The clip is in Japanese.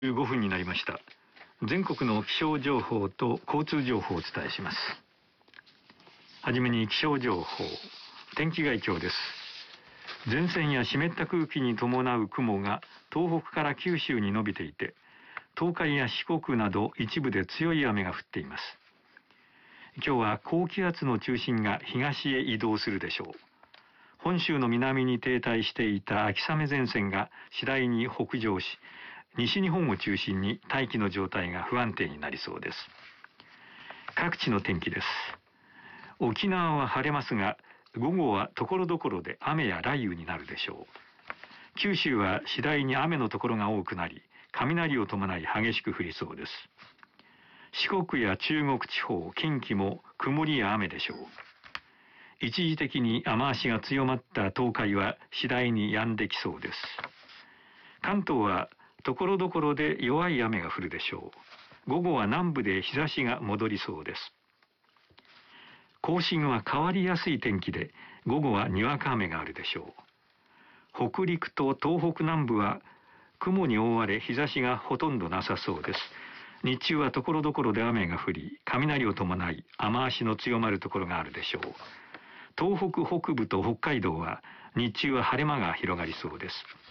15分になりました。全国の気象情報と交通情報をお伝えします。はじめに気象情報、天気概況です。前線や湿った空気に伴う雲が東北から九州に伸びていて、東海や四国など一部で強い雨が降っています。今日は高気圧の中心が東へ移動するでしょう。本州の南に停滞していた秋雨前線が次第に北上し、西日本を中心に大気の状態が不安定になりそうです。各地の天気です。沖縄は晴れますが、午後は所々で雨や雷雨になるでしょう。九州は次第に雨のところが多くなり、雷を伴い激しく降りそうです。四国や中国地方、近畿も曇りや雨でしょう。一時的に雨足が強まった東海は次第に止んできそうです。関東は所々で弱い雨が降るでしょう。午後は南部で日差しが戻りそうです。甲信は変わりやすい天気で、午後はにわか雨があるでしょう。北陸と東北南部は雲に覆われ日差しがほとんどなさそうです。日中は所々で雨が降り、雷を伴い雨足の強まるところがあるでしょう。東北北部と北海道は日中は晴れ間が広がりそうです。